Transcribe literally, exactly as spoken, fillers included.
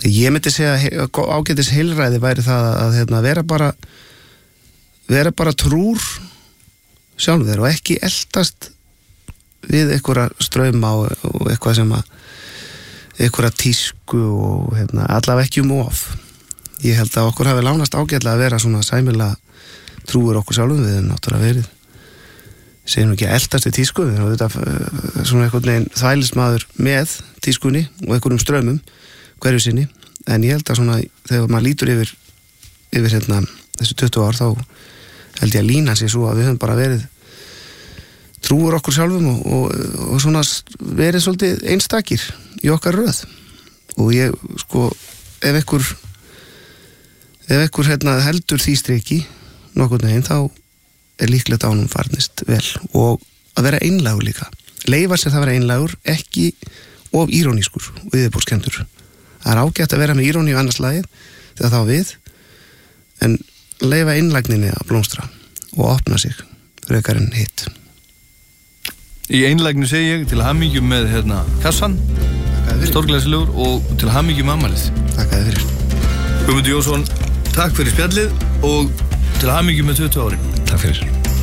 Ég myndi segja að ágætis heilræði væri það að hérna, vera bara vera bara trúr sjálfur og ekki eltast við einhverja strauma og, og eitthvað sem að einhverja tísku og hérna, allavega ekki um of. Ég held að okkur hafi lánast ágætlega að vera svona sæmilega trúur okkur sjálfum, við erum náttúrulega verið segjum ekki að eltast við tísku, við erum þetta svona einhvern veginn þvælismadur með tískunni og einhverjum straumum hverju sinni, en ég held að svona þegar maður lítur yfir yfir hérna þessu tuttugu ár þá held ég að lína sér svo að við höfum bara verið trúur okkur sjálfum og, og, og svona verið svolítið einstakir í okkar röð og ég sko ef einhver ef einhver hérna heldur því striki nokkurn veginn þá er líklegt ánum farnist vel og að vera einlægur líka leyfa sér það að vera einlægur ekki of írónískur og yfirbórskendur það er ágætt að vera með íróní og annars lagið þegar þá við en leyfa einlægninni að blómstra og opna sig frekar en hitt. Í einlægni segi ég til hamingju með hérna kassan stórglæsilegur og til hamingju með afmælið. Takk að þið fyrir. Guðmundur Jónsson, takk fyrir spjallið og til hamingju með tuttugu árin. Takk fyrir.